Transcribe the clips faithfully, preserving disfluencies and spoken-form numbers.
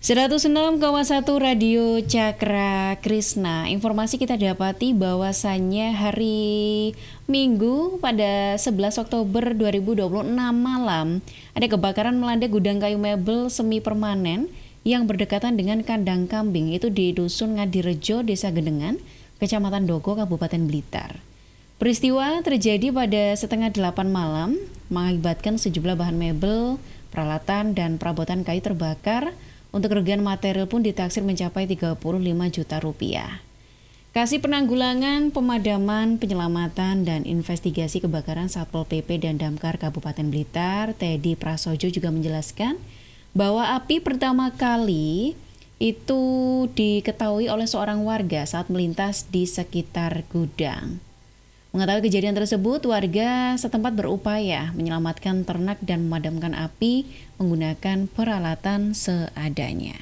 seratus enam koma satu Radio Cakra Krishna. Informasi kita dapati bahwasannya hari Minggu pada sebelas Oktober dua ribu dua puluh enam malam ada kebakaran melanda gudang kayu mebel semi permanen yang berdekatan dengan kandang kambing, itu di Dusun Ngadirejo, Desa Gendengan, Kecamatan Dogo, Kabupaten Blitar. Peristiwa terjadi pada setengah delapan malam, mengakibatkan sejumlah bahan mebel, peralatan, dan perabotan kayu terbakar. Untuk kerugian material pun ditaksir mencapai tiga puluh lima juta rupiah. Kasih Penanggulangan, Pemadaman, Penyelamatan, dan Investigasi Kebakaran Satpol P P dan Damkar Kabupaten Blitar, Teddy Prasojo juga menjelaskan bahwa api pertama kali itu diketahui oleh seorang warga saat melintas di sekitar gudang. Mengetahui kejadian tersebut, warga setempat berupaya menyelamatkan ternak dan memadamkan api menggunakan peralatan seadanya.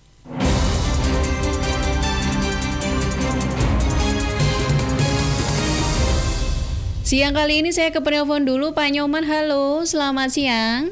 Siang kali ini saya ke penelpon dulu, Pak Nyoman. Halo, selamat siang.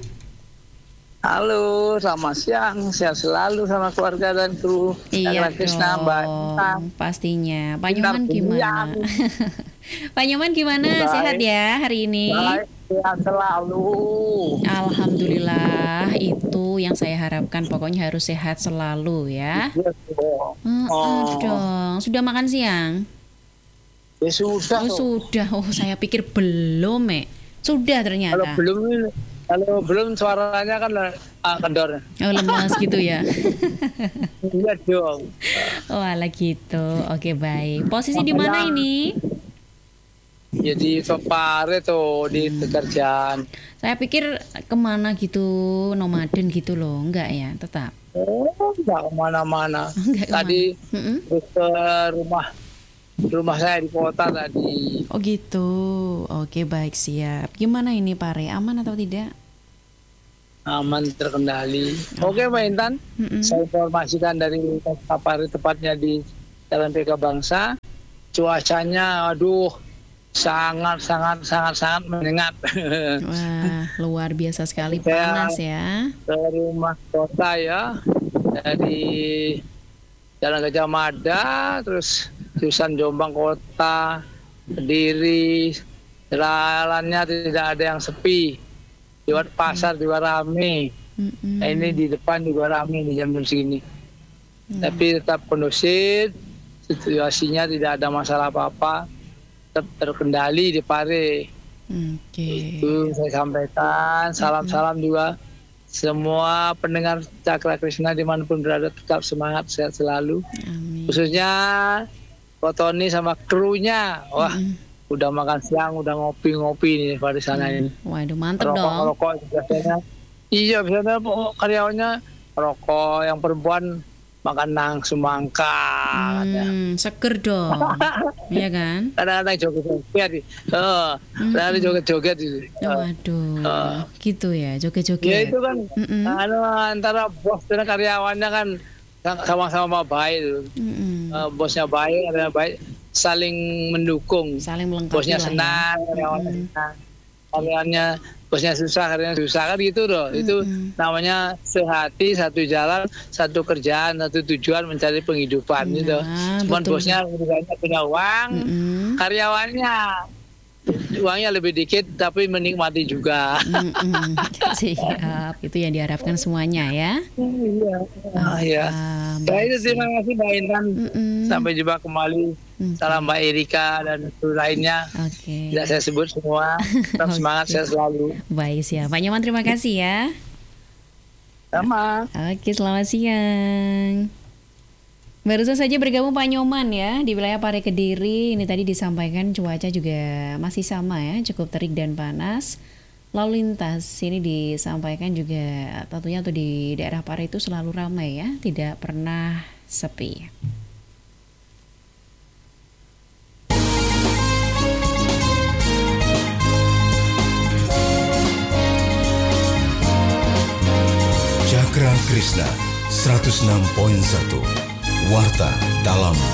Halo, selamat siang. Sehat selalu sama keluarga dan kru. Iya dong, pastinya. Pak Nyoman gimana? Pak Nyoman gimana? Baik. Sehat ya hari ini? Baik, sehat selalu. Alhamdulillah, itu yang saya harapkan. Pokoknya harus sehat selalu ya. Iya dong. Oh, dong. Sudah makan siang? Ya sudah. Oh, sudah. Oh, saya pikir belum, Mek. Sudah ternyata. Kalau belum Kalau belum suaranya kan uh, kendor. Oh, lemas gitu ya. Iya dong. Oh, ala gitu. Oke, baik. Posisi di mana ini? Jadi Pare tuh di pekerjaan. Saya pikir kemana gitu, nomaden gitu loh. Enggak ya, tetap. Oh, enggak kemana-mana. Enggak tadi kemana? Terus ke rumah rumah saya di kota tadi. Oh gitu. Oke, baik, siap. Gimana ini Pare? Aman atau tidak? Aman, terkendali. Oh. Oke, Mbak Intan. Mm-mm. Saya informasikan dari Pare, tepatnya di Jalan P K Bangsa. Cuacanya, aduh, sangat sangat sangat sangat menyengat. Wah, luar biasa sekali, panas ya. Ke rumah kota ya, dari Jalan Gajah Mada, terus jurusan Jombang Kota, Kediri, jalannya tidak ada yang sepi. Lewat pasar juga rame. Mm-hmm. Nah, ini di depan juga rame di jam segini. Mm. Tapi tetap kondusif, situasinya tidak ada masalah apa-apa, tetap terkendali di Pare. Okay. Itu saya sampaikan. Salam-salam mm-hmm. juga semua pendengar Cakra Krishna dimanapun berada, tetap semangat, sehat selalu. Amin. Khususnya Tony sama krunya, wah, mm-hmm. udah makan siang, udah ngopi-ngopi nih pada sana ini. Waduh, mantep rokok, dong. Rokok biasanya, iya biasanya karyawannya rokok, yang perempuan makan nang semangka. Hmm, seger dong, iya kan? Kadang-kadang joget-joget, uh, mm-hmm. kadang-kadang joget-joget. Uh, Waduh, uh, gitu ya, joget-joget. Ya itu kan, mm-hmm. nah, antara bos dan karyawannya kan sama-sama baik. Mm-hmm. Uh, bosnya baik, karyawannya baik, saling mendukung. Saling melengkapi. Bosnya senang, ya. Karyawannya mm-hmm. senang. Karyawannya bosnya susah, karyawannya susah kan gitu loh. Mm-hmm. Itu namanya sehati, satu jalan, satu kerjaan, satu tujuan mencari penghidupan nah, gitu. Cuman bosnya punya uang, mm-hmm. karyawannya uangnya lebih dikit tapi menikmati juga. Mm-mm. Siap, itu yang diharapkan semuanya ya. Iya. Ah, ya. Ya itu, terima kasih Mbak Intan. Mm-mm. Sampai jumpa kembali. Mm-hmm. Salam Mbak Erika dan seluruh lainnya. Oke. Okay. Tidak saya sebut semua. Tetap okay. Semangat, saya selalu. Baik, siap. Pak Nyoman, terima kasih ya. Sama. Oke, selamat siang. Barusan saja bergabung Pak Nyoman ya di wilayah Pare Kediri. Ini tadi disampaikan cuaca juga masih sama ya, cukup terik dan panas. Lalu lintas ini disampaikan juga tentunya tuh di daerah Pare itu selalu ramai ya, tidak pernah sepi. Cakra Krishna seratus enam koma satu Warta dalam